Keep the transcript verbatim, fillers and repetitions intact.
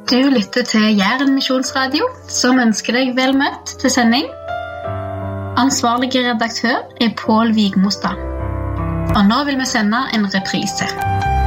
Du lytter til Jæren Misjonsradio, som ønsker deg vel møtt til sending. Ansvarlig redaktør er Pål Vigmostad. Og nå vil vi sende en reprise.